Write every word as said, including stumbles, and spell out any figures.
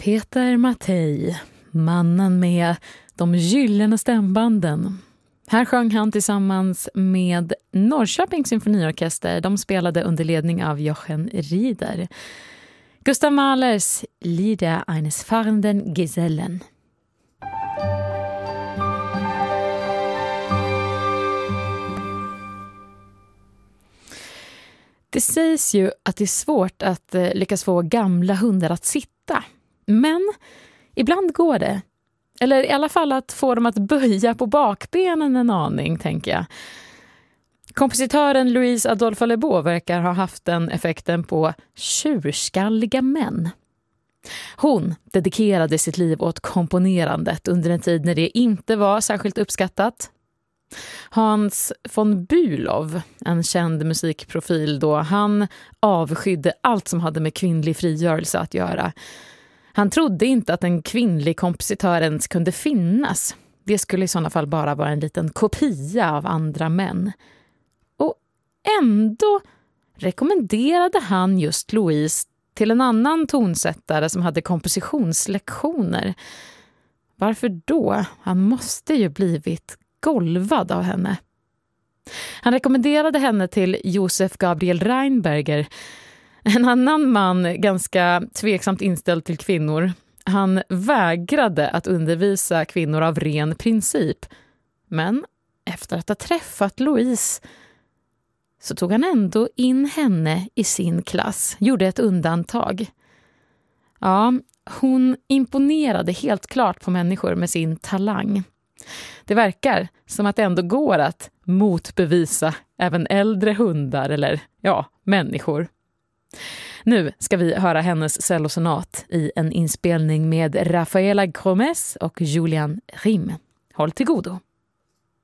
Peter Mattei, mannen med de gyllene stämbanden. Här sjöng han tillsammans med Norrköpings symfoniorkester. De spelade under ledning av Jochen Rieder. Gustav Mahlers Lieder eines fahrenden Gesellen. Det sägs ju att det är svårt att lyckas få gamla hundar att sitta. Men ibland går det. Eller i alla fall att få dem att böja på bakbenen en aning, tänker jag. Kompositören Louise Adolphe Lebeau verkar ha haft den effekten på tjurskalliga män. Hon dedikerade sitt liv åt komponerandet under en tid när det inte var särskilt uppskattat. Hans von Bülow, en känd musikprofil då, han avskydde allt som hade med kvinnlig frigörelse att göra. Han trodde inte att en kvinnlig kompositör ens kunde finnas. Det skulle i sådana fall bara vara en liten kopia av andra män. Och ändå rekommenderade han just Louise till en annan tonsättare som hade kompositionslektioner. Varför då? Han måste ju blivit golvad av henne. Han rekommenderade henne till Josef Gabriel Reinberger, en annan man ganska tveksamt inställd till kvinnor. Han vägrade att undervisa kvinnor av ren princip. Men efter att ha träffat Louise så tog han ändå in henne i sin klass, gjorde ett undantag. Ja, hon imponerade helt klart på människor med sin talang. Det verkar som att det ändå går att motbevisa även äldre hundar eller, ja, människor. Nu ska vi höra hennes cellosonat i en inspelning med Rafaela Gromes och Julian Rim. Håll till godo!